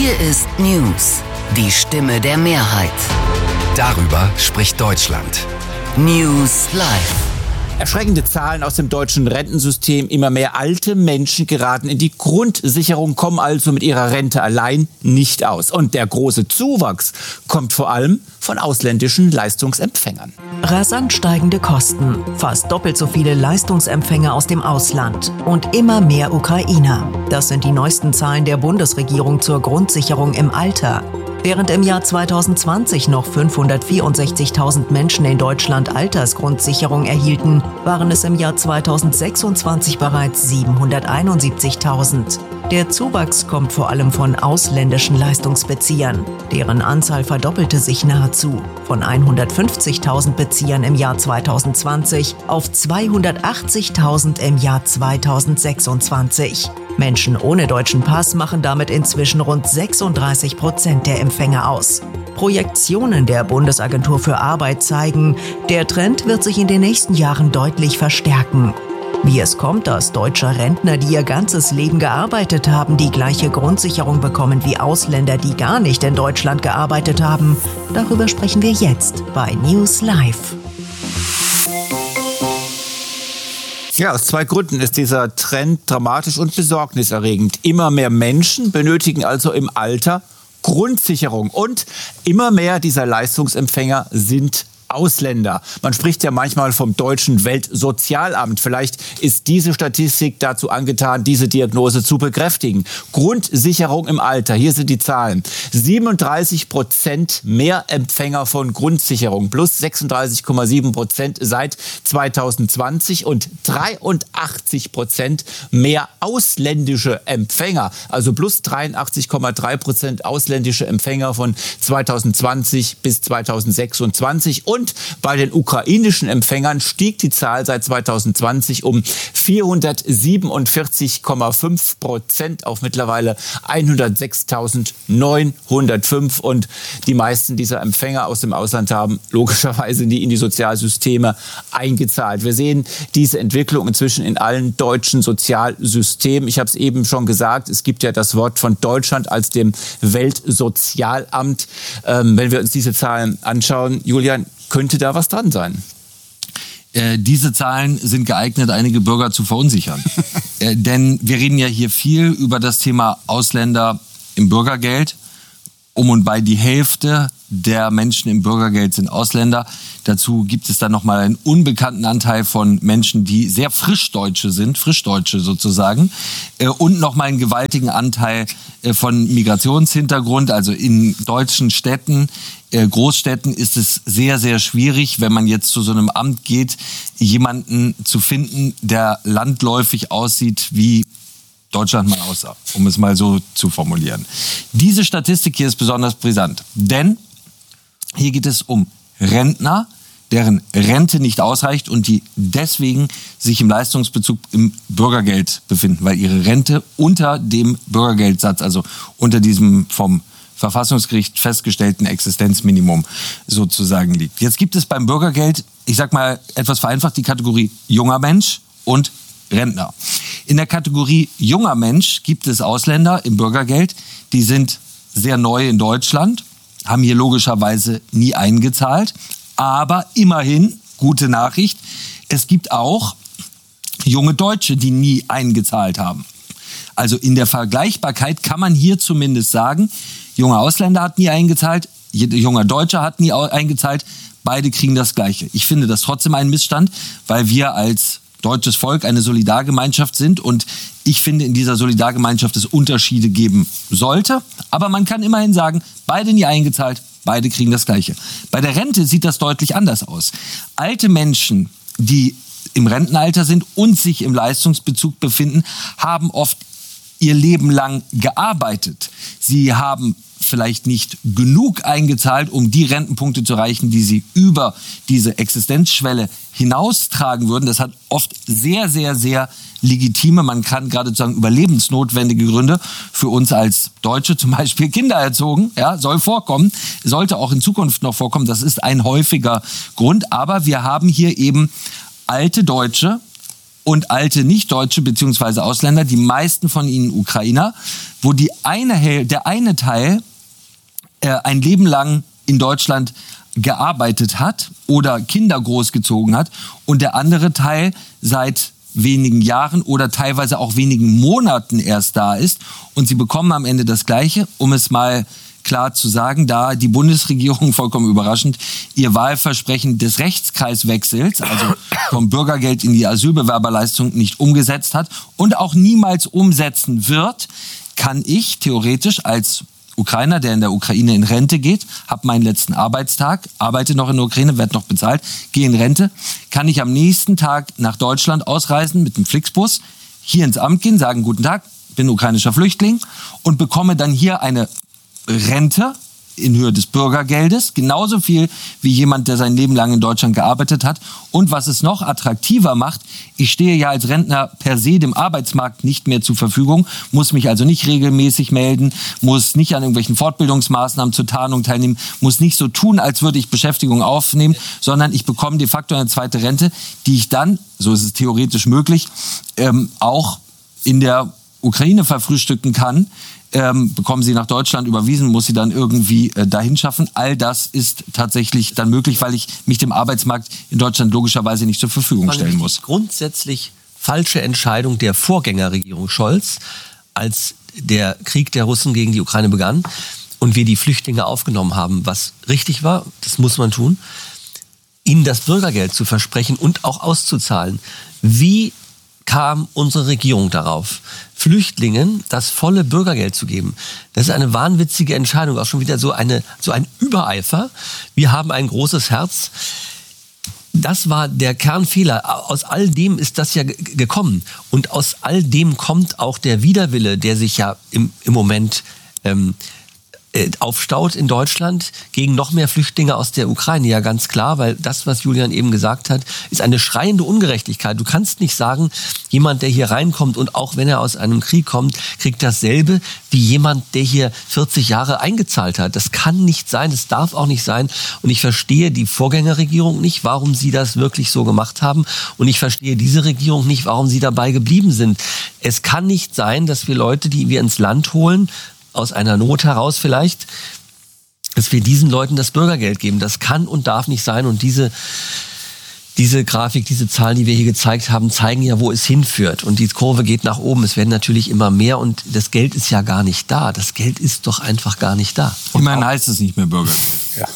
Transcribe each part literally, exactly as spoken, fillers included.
Hier ist News, die Stimme der Mehrheit. Darüber spricht Deutschland. News Live. Erschreckende Zahlen aus dem deutschen Rentensystem. Immer mehr alte Menschen geraten in die Grundsicherung, kommen also mit ihrer Rente allein nicht aus. Und der große Zuwachs kommt vor allem von ausländischen Leistungsempfängern. Rasant steigende Kosten, fast doppelt so viele Leistungsempfänger aus dem Ausland und immer mehr Ukrainer. Das sind die neuesten Zahlen der Bundesregierung zur Grundsicherung im Alter. Während im Jahr zweitausendzwanzig noch fünfhundertvierundsechzigtausend Menschen in Deutschland Altersgrundsicherung erhielten, waren es im Jahr zweitausendsechsundzwanzig bereits siebenhunderteinundsiebzigtausend. Der Zuwachs kommt vor allem von ausländischen Leistungsbeziehern. Deren Anzahl verdoppelte sich nahezu. Von hundertfünfzigtausend Beziehern im Jahr zweitausendzwanzig auf zweihundertachtzigtausend im Jahr zweitausendsechsundzwanzig. Menschen ohne deutschen Pass machen damit inzwischen rund sechsunddreißig Prozent der Empfänger aus. Projektionen der Bundesagentur für Arbeit zeigen, der Trend wird sich in den nächsten Jahren deutlich verstärken. Wie es kommt, dass deutsche Rentner, die ihr ganzes Leben gearbeitet haben, die gleiche Grundsicherung bekommen wie Ausländer, die gar nicht in Deutschland gearbeitet haben, darüber sprechen wir jetzt bei News Live. Ja, aus zwei Gründen ist dieser Trend dramatisch und besorgniserregend. Immer mehr Menschen benötigen also im Alter Grundsicherung und immer mehr dieser Leistungsempfänger sind Ausländer. Man spricht ja manchmal vom deutschen Weltsozialamt. Vielleicht ist diese Statistik dazu angetan, diese Diagnose zu bekräftigen. Grundsicherung im Alter, hier sind die Zahlen. siebenunddreißig Prozent mehr Empfänger von Grundsicherung, plus sechsunddreißig Komma sieben Prozent seit zweitausendzwanzig und dreiundachtzig Prozent mehr ausländische Empfänger, also plus dreiundachtzig Komma drei Prozent ausländische Empfänger von zweitausendzwanzig bis zweitausendsechsundzwanzig. Und bei den ukrainischen Empfängern stieg die Zahl seit zweitausendzwanzig um vierhundertsiebenundvierzig Komma fünf Prozent auf mittlerweile hundertsechstausendneunhundertfünf. Und die meisten dieser Empfänger aus dem Ausland haben logischerweise nie in die Sozialsysteme eingezahlt. Wir sehen diese Entwicklung inzwischen in allen deutschen Sozialsystemen. Ich habe es eben schon gesagt, es gibt ja das Wort von Deutschland als dem Weltsozialamt. Ähm, wenn wir uns diese Zahlen anschauen, Julian, könnte da was dran sein? Äh, diese Zahlen sind geeignet, einige Bürger zu verunsichern. äh, denn wir reden ja hier viel über das Thema Ausländer im Bürgergeld. Um und bei die Hälfte der Menschen im Bürgergeld sind Ausländer. Dazu gibt es dann nochmal einen unbekannten Anteil von Menschen, die sehr Frischdeutsche sind, Frischdeutsche sozusagen. Äh, und nochmal einen gewaltigen Anteil äh, von Migrationshintergrund, also in deutschen Städten. Großstädten ist es sehr, sehr schwierig, wenn man jetzt zu so einem Amt geht, jemanden zu finden, der landläufig aussieht, wie Deutschland mal aussah, um es mal so zu formulieren. Diese Statistik hier ist besonders brisant, denn hier geht es um Rentner, deren Rente nicht ausreicht und die deswegen sich im Leistungsbezug im Bürgergeld befinden, weil ihre Rente unter dem Bürgergeldsatz, also unter diesem vom Verfassungsgericht festgestellten Existenzminimum sozusagen liegt. Jetzt gibt es beim Bürgergeld, ich sag mal etwas vereinfacht, die Kategorie junger Mensch und Rentner. In der Kategorie junger Mensch gibt es Ausländer im Bürgergeld, die sind sehr neu in Deutschland, haben hier logischerweise nie eingezahlt, aber immerhin, gute Nachricht, es gibt auch junge Deutsche, die nie eingezahlt haben. Also in der Vergleichbarkeit kann man hier zumindest sagen, junger Ausländer hat nie eingezahlt, junger Deutscher hat nie eingezahlt, beide kriegen das Gleiche. Ich finde das trotzdem ein Missstand, weil wir als deutsches Volk eine Solidargemeinschaft sind und ich finde, in dieser Solidargemeinschaft es Unterschiede geben sollte. Aber man kann immerhin sagen, beide nie eingezahlt, beide kriegen das Gleiche. Bei der Rente sieht das deutlich anders aus. Alte Menschen, die im Rentenalter sind und sich im Leistungsbezug befinden, haben oft ihr Leben lang gearbeitet. Sie haben vielleicht nicht genug eingezahlt, um die Rentenpunkte zu erreichen, die sie über diese Existenzschwelle hinaustragen würden. Das hat oft sehr, sehr, sehr legitime, man kann geradezu sagen überlebensnotwendige Gründe für uns als Deutsche, zum Beispiel Kinder erzogen, ja, soll vorkommen, sollte auch in Zukunft noch vorkommen. Das ist ein häufiger Grund, aber wir haben hier eben alte Deutsche, und alte Nicht-Deutsche bzw. Ausländer, die meisten von ihnen Ukrainer, wo die eine, der eine Teil äh, ein Leben lang in Deutschland gearbeitet hat oder Kinder großgezogen hat und der andere Teil seit wenigen Jahren oder teilweise auch wenigen Monaten erst da ist. Und sie bekommen am Ende das Gleiche, um es mal klar zu sagen, da die Bundesregierung, vollkommen überraschend, ihr Wahlversprechen des Rechtskreiswechsels, also vom Bürgergeld in die Asylbewerberleistung, nicht umgesetzt hat und auch niemals umsetzen wird, kann ich theoretisch als Ukrainer, der in der Ukraine in Rente geht, habe meinen letzten Arbeitstag, arbeite noch in der Ukraine, werde noch bezahlt, gehe in Rente, kann ich am nächsten Tag nach Deutschland ausreisen mit dem Flixbus, hier ins Amt gehen, sagen, guten Tag, bin ukrainischer Flüchtling und bekomme dann hier eine Rente in Höhe des Bürgergeldes, genauso viel wie jemand, der sein Leben lang in Deutschland gearbeitet hat. Und was es noch attraktiver macht, ich stehe ja als Rentner per se dem Arbeitsmarkt nicht mehr zur Verfügung, muss mich also nicht regelmäßig melden, muss nicht an irgendwelchen Fortbildungsmaßnahmen zur Tarnung teilnehmen, muss nicht so tun, als würde ich Beschäftigung aufnehmen, sondern ich bekomme de facto eine zweite Rente, die ich dann, so ist es theoretisch möglich, ähm, auch in der Ukraine verfrühstücken kann. Ähm, bekommen sie nach Deutschland überwiesen, muss sie dann irgendwie äh, dahin schaffen. All das ist tatsächlich dann möglich, weil ich mich dem Arbeitsmarkt in Deutschland logischerweise nicht zur Verfügung stellen muss. Grundsätzlich falsche Entscheidung der Vorgängerregierung Scholz, als der Krieg der Russen gegen die Ukraine begann und wir die Flüchtlinge aufgenommen haben, was richtig war, das muss man tun, ihnen das Bürgergeld zu versprechen und auch auszuzahlen. Wie kam unsere Regierung darauf, Flüchtlingen das volle Bürgergeld zu geben? Das ist eine wahnwitzige Entscheidung, auch schon wieder so, eine, so ein Übereifer. Wir haben ein großes Herz. Das war der Kernfehler. Aus all dem ist das ja g- gekommen. Und aus all dem kommt auch der Widerwille, der sich ja im, im Moment ähm, aufstaut in Deutschland gegen noch mehr Flüchtlinge aus der Ukraine. Ja, ganz klar, weil das, was Julian eben gesagt hat, ist eine schreiende Ungerechtigkeit. Du kannst nicht sagen, jemand, der hier reinkommt und auch wenn er aus einem Krieg kommt, kriegt dasselbe wie jemand, der hier vierzig Jahre eingezahlt hat. Das kann nicht sein, das darf auch nicht sein. Und ich verstehe die Vorgängerregierung nicht, warum sie das wirklich so gemacht haben. Und ich verstehe diese Regierung nicht, warum sie dabei geblieben sind. Es kann nicht sein, dass wir Leute, die wir ins Land holen, aus einer Not heraus vielleicht, dass wir diesen Leuten das Bürgergeld geben. Das kann und darf nicht sein. Und diese, diese Grafik, diese Zahlen, die wir hier gezeigt haben, zeigen ja, wo es hinführt. Und die Kurve geht nach oben. Es werden natürlich immer mehr und das Geld ist ja gar nicht da. Das Geld ist doch einfach gar nicht da. Immerhin heißt es nicht mehr Bürgergeld. Ja.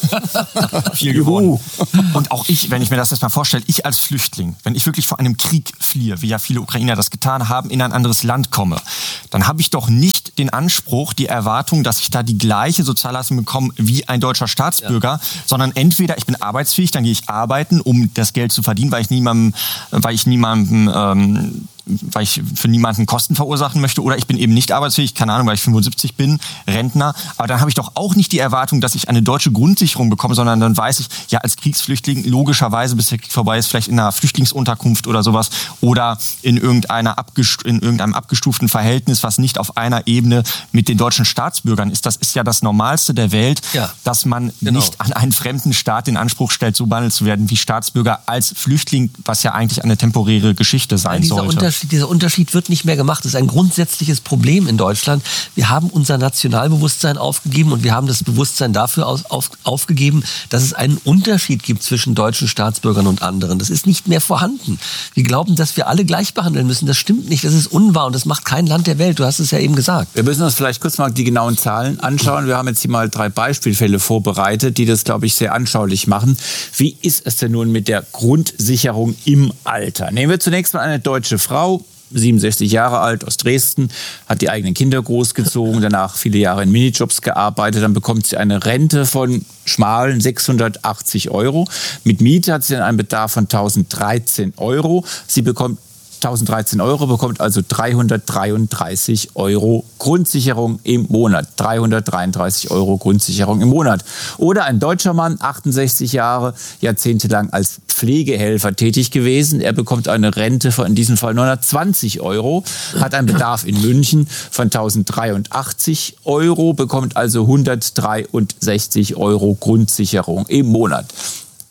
Viel gewonnen. Und auch ich, wenn ich mir das jetzt mal vorstelle, ich als Flüchtling, wenn ich wirklich vor einem Krieg fliehe, wie ja viele Ukrainer das getan haben, in ein anderes Land komme, dann habe ich doch nicht den Anspruch, die Erwartung, dass ich da die gleiche Sozialleistung bekomme wie ein deutscher Staatsbürger, ja. sondern entweder ich bin arbeitsfähig, dann gehe ich arbeiten, um das Geld zu verdienen, weil ich niemandem, weil ich niemandem ähm, weil ich für niemanden Kosten verursachen möchte, oder ich bin eben nicht arbeitsfähig, keine Ahnung, weil ich fünfundsiebzig bin, Rentner, aber dann habe ich doch auch nicht die Erwartung, dass ich eine deutsche Grundsicherung bekomme, sondern dann weiß ich, ja, als Kriegsflüchtling logischerweise, bis der Krieg vorbei ist, vielleicht in einer Flüchtlingsunterkunft oder sowas oder in, irgendeiner abgest- in irgendeinem abgestuften Verhältnis, was nicht auf einer Ebene mit den deutschen Staatsbürgern ist. Das ist ja das Normalste der Welt, ja, dass man genau. nicht an einen fremden Staat den Anspruch stellt, so behandelt zu werden wie Staatsbürger als Flüchtling, was ja eigentlich eine temporäre Geschichte sein dieser sollte. Unterschied, dieser Unterschied wird nicht mehr gemacht. Das ist ein grundsätzliches Problem in Deutschland. Wir haben unser Nationalbewusstsein aufgegeben und wir haben das Bewusstsein dafür auf, auf, aufgegeben, dass es einen Unterschied gibt zwischen deutschen Staatsbürgern und anderen. Das ist nicht mehr vorhanden. Wir glauben, dass wir alle gleich behandeln müssen. Das stimmt nicht. Das ist unwahr und das macht kein Land der Welt. Du hast es ja eben gesagt. Wir müssen uns vielleicht kurz mal die genauen Zahlen anschauen. Wir haben jetzt hier mal drei Beispielfälle vorbereitet, die das, glaube ich, sehr anschaulich machen. Wie ist es denn nun mit der Grundsicherung im Alter? Nehmen wir zunächst mal eine deutsche Frau, siebenundsechzig Jahre alt, aus Dresden, hat die eigenen Kinder großgezogen, danach viele Jahre in Minijobs gearbeitet, dann bekommt sie eine Rente von schmalen sechshundertachtzig Euro. Mit Miete hat sie dann einen Bedarf von tausenddreizehn Euro. Sie bekommt tausenddreizehn Euro, bekommt also dreihundertdreiunddreißig Euro Grundsicherung im Monat. dreihundertdreiunddreißig Euro Grundsicherung im Monat. Oder ein deutscher Mann, achtundsechzig Jahre, jahrzehntelang als Pflegehelfer tätig gewesen. Er bekommt eine Rente von in diesem Fall neunhundertzwanzig Euro, hat einen Bedarf in München von tausenddreiundachtzig Euro, bekommt also hundertdreiundsechzig Euro Grundsicherung im Monat.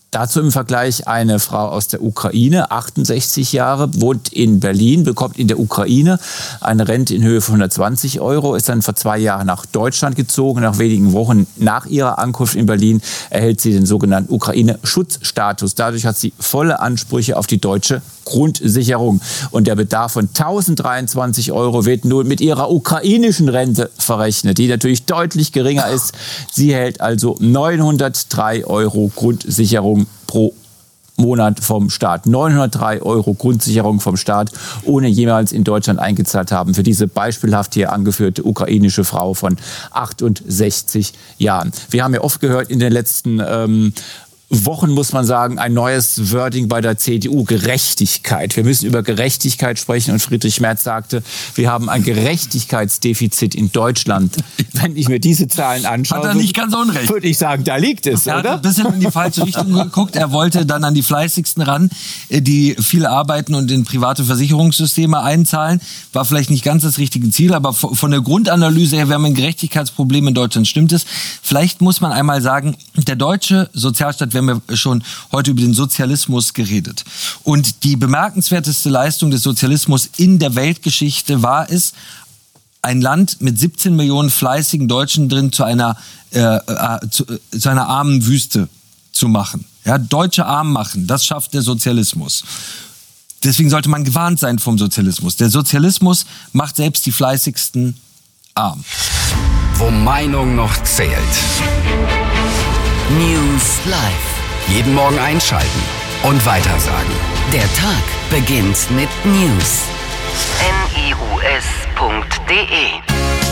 Dazu im Vergleich eine Frau aus der Ukraine, achtundsechzig Jahre, wohnt in Berlin, bekommt in der Ukraine eine Rente in Höhe von hundertzwanzig Euro, ist dann vor zwei Jahren nach Deutschland gezogen. Nach wenigen Wochen nach ihrer Ankunft in Berlin erhält sie den sogenannten Ukraine-Schutzstatus. Dadurch hat sie volle Ansprüche auf die deutsche Grundsicherung. Und der Bedarf von tausenddreiundzwanzig Euro wird nun mit ihrer ukrainischen Rente verrechnet, die natürlich deutlich geringer ist. Sie erhält also neunhundertdrei Euro Grundsicherung pro Monat vom Staat. neunhundertdrei Euro Grundsicherung vom Staat, ohne jemals in Deutschland eingezahlt haben. Für diese beispielhaft hier angeführte ukrainische Frau von achtundsechzig Jahren. Wir haben ja oft gehört in den letzten ähm, Wochen, muss man sagen, ein neues Wording bei der C D U, Gerechtigkeit. Wir müssen über Gerechtigkeit sprechen und Friedrich Merz sagte, wir haben ein Gerechtigkeitsdefizit in Deutschland. Wenn ich mir diese Zahlen anschaue, hat er nicht ganz unrecht, würde ich sagen, da liegt es, er oder? Er hat ein bisschen in die falsche Richtung geguckt. Er wollte dann an die Fleißigsten ran, die viel arbeiten und in private Versicherungssysteme einzahlen. War vielleicht nicht ganz das richtige Ziel, aber von der Grundanalyse her, wir haben ein Gerechtigkeitsproblem in Deutschland, stimmt es. Vielleicht muss man einmal sagen, der deutsche Sozialstaat, wir haben ja schon heute über den Sozialismus geredet. Und die bemerkenswerteste Leistung des Sozialismus in der Weltgeschichte war es, ein Land mit siebzehn Millionen fleißigen Deutschen drin zu einer, äh, äh, zu, äh, zu einer armen Wüste zu machen. Ja, Deutsche arm machen, das schafft der Sozialismus. Deswegen sollte man gewarnt sein vom Sozialismus. Der Sozialismus macht selbst die Fleißigsten arm. Wo Meinung noch zählt. News Live. Jeden Morgen einschalten und weitersagen. Der Tag beginnt mit News. N I U S punkt D E